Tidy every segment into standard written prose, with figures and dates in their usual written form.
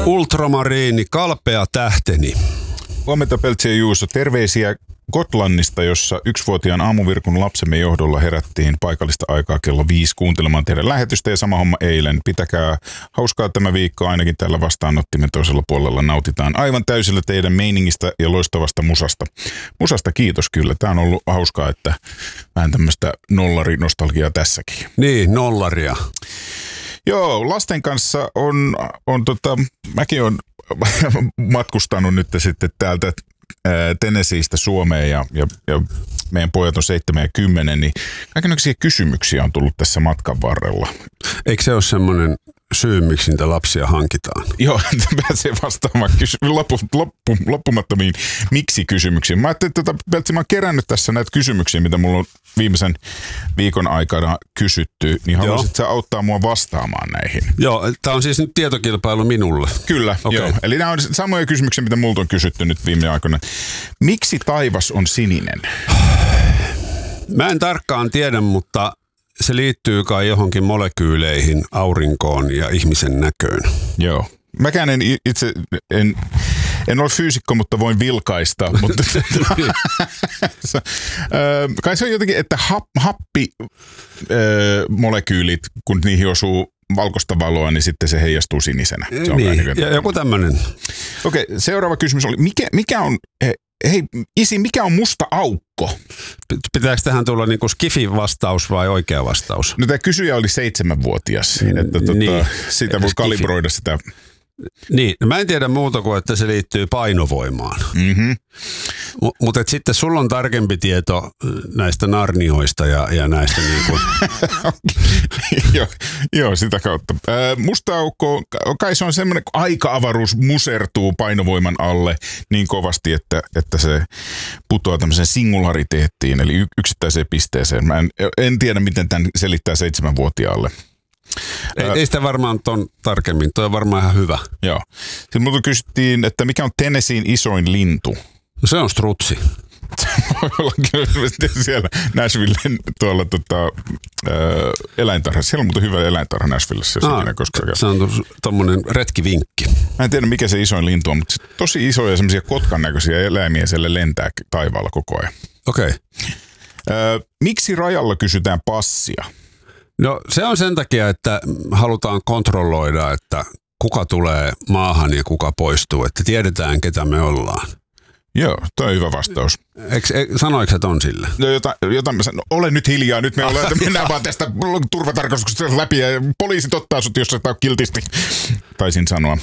Ultramariini, kalpea tähteni. Huomenta Peltsi ja Juuso. Terveisiä Gotlannista, jossa 1-vuotiaan aamuvirkun lapsemme johdolla herättiin paikallista aikaa kello 5 kuuntelemaan teidän lähetystä ja sama homma eilen. Pitäkää hauskaa tämä viikko, ainakin tällä vastaanottimen toisella puolella nautitaan aivan täysillä teidän meiningistä ja loistavasta musasta. Musasta kiitos kyllä. Tämä on ollut hauskaa, että vähän tämmöistä nollarinostalgiaa tässäkin. Niin, nollaria. Joo, lasten kanssa mäkin olen matkustanut nyt sitten täältä Tennesseeistä Suomeen ja meidän pojat on 7 ja 10, niin kaikenlaisia kysymyksiä on tullut tässä matkan varrella. Eikö se ole semmoinen syy, miksi niitä lapsia hankitaan? Joo, pääsee vastaamaan loppumattomiin miksi-kysymyksiin. Mä ajattelin, että mä oon kerännyt tässä näitä kysymyksiä, mitä mulla on viimeisen viikon aikana kysytty, niin haluaisit sä auttaa mua vastaamaan näihin? Joo, tää on siis nyt tietokilpailu minulle. Kyllä, okay. Joo. Eli nämä on samoja kysymyksiä, mitä multa on kysytty nyt viime aikoina. Miksi taivas on sininen? Mä en tarkkaan tiedä, mutta se liittyy kai johonkin molekyyleihin, aurinkoon ja ihmisen näköön. Joo. Mäkään en ole fyysikko, mutta voin vilkaista. Mutta kai se on jotenkin, että happimolekyylit, kun niihin osuu valkoista valoa, niin sitten se heijastuu sinisenä. Se on niin, ja joku tämmöinen. Okei, seuraava kysymys oli, mikä on... Hei, isi, mikä on musta aukko? Pitääkö tähän tulla niinku skifi-vastaus vai oikea vastaus? No tämä kysyjä oli 7-vuotias, että niin. Sitä voi kalibroida sitä. Niin, mä en tiedä muuta kuin, että se liittyy painovoimaan. Mm-hmm. Mutta sitten sulla on tarkempi tieto näistä narnioista ja näistä niinku... Joo, sitä kautta. Musta aukko, kai se on semmoinen, kun aika-avaruus musertuu painovoiman alle niin kovasti, että se putoaa tämmöiseen singulariteettiin, eli yksittäiseen pisteeseen. Mä en tiedä, miten tämän selittää 7-vuotiaalle. Ei sitä varmaan ton tarkemmin. Toi on varmaan ihan hyvä. Joo. Sitten multa kysyttiin, että mikä on Tennesseein isoin lintu? No se on strutsi. Voi olla kyllä siellä Nashvillen tuolla eläintarhassa. Siellä on muuten hyvä eläintarha Nashvillessä. Se on tommonen retkivinkki. Mä en tiedä mikä se isoin lintu on, mutta tosi isoja semmoisia kotkan näköisiä eläimiä siellä lentää taivaalla koko ajan. Okei. Miksi rajalla kysytään passia? No se on sen takia, että halutaan kontrolloida, että kuka tulee maahan ja kuka poistuu, että tiedetään ketä me ollaan. Joo, toi on hyvä vastaus. Sanoiko sä ton sille? No jotain mä sanon, ole nyt hiljaa, nyt mennään vaan tästä turvatarkastuksesta läpi ja poliisit ottaa sut, jos sä oot kiltisti. Taisin sanoa.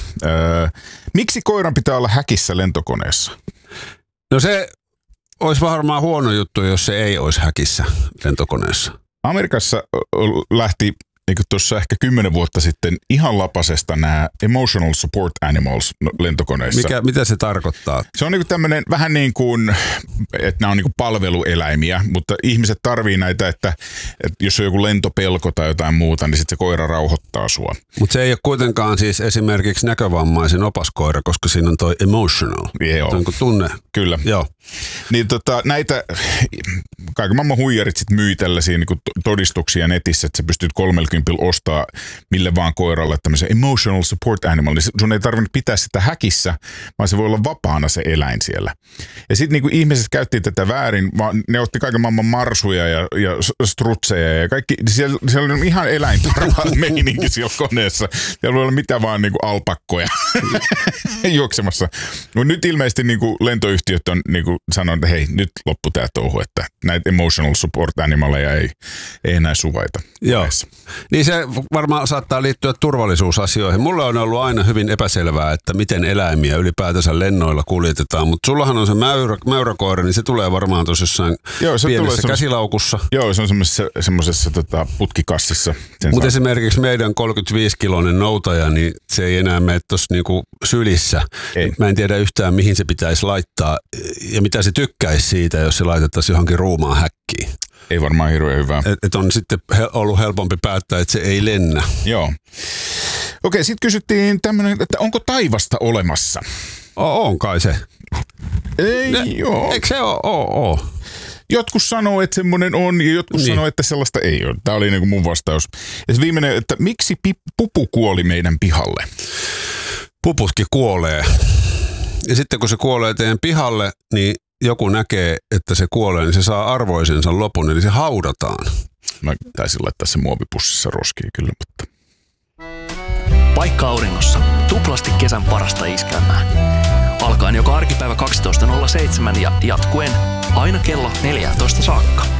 Miksi koiran pitää olla häkissä lentokoneessa? No se olisi varmaan huono juttu, jos se ei olisi häkissä lentokoneessa. Amerikassa lähti tuossa ehkä 10 vuotta sitten ihan lapasesta nämä emotional support animals lentokoneissa. Mitä se tarkoittaa? Se on tämmöinen vähän niin kuin, että nämä on niin kuin palvelueläimiä, mutta ihmiset tarvii näitä, että jos on joku lentopelko tai jotain muuta, niin sitten se koira rauhoittaa sua. Mutta se ei ole kuitenkaan siis esimerkiksi näkövammaisen opaskoira, koska siinä on toi emotional. Joo. Se on kuin tunne. Kyllä. Joo. Niin näitä kaiken maailman huijarit sit myy tällaisia niin kuin todistuksia netissä, että sä pystyt 30 ostaa mille vaan koiralle tämmöisen emotional support animal, niin sun ei tarvinnut pitää sitä häkissä, vaan se voi olla vapaana se eläin siellä. Ja sitten niin ihmiset käytti tätä väärin, vaan ne otti kaiken maailman marsuja ja strutseja ja kaikki, siellä on ihan eläintarvaa meininki siellä koneessa. Siellä voi olla mitä vaan niin kuin alpakkoja juoksemassa. Mutta nyt ilmeisesti niin kuin lentoyhtiöt on niin kuin sanonut, että hei, nyt loppu tää touhu, että näitä emotional support animaleja ei enää suvaita. Joo. Niin se varmaan saattaa liittyä turvallisuusasioihin. Mulle on ollut aina hyvin epäselvää, että miten eläimiä ylipäätänsä lennoilla kuljetetaan, mutta sullahan on se mäyräkoira, niin se tulee varmaan tuossa jossain pienessä käsilaukussa. Joo, se on semmoisessa putkikassissa. Mutta esimerkiksi meidän 35-kiloinen noutaja, niin se ei enää mene tuossa niinku sylissä. Ei. Mä en tiedä yhtään, mihin se pitäisi laittaa ja mitä se tykkäisi siitä, jos se laitettaisiin johonkin ruumaan häkkiin. Ei varmaan hirveän hyvä. Et on sitten ollut helpompi päättää, että se ei lennä. Joo. Okei, sitten kysyttiin tämmöinen, että onko taivasta olemassa? On kai se. Ei oo. Eikö se ole? Jotkut sanoo, että semmoinen on, ja jotkut sanoo, että sellaista ei ole. Tämä oli niin kuin mun vastaus. Ja viimeinen, että miksi pupu kuoli meidän pihalle? puputkin kuolee. Ja sitten kun se kuolee teidän pihalle, niin joku näkee, että se kuolee, niin se saa arvoisensa lopun, eli se haudataan. Mä taisin laittaa se muovipussissa roskiin kyllä, mutta... Paikka auringossa. Tuplasti kesän parasta iskelmää. Alkaen joka arkipäivä 12.07 ja jatkuen aina kello 14 saakka.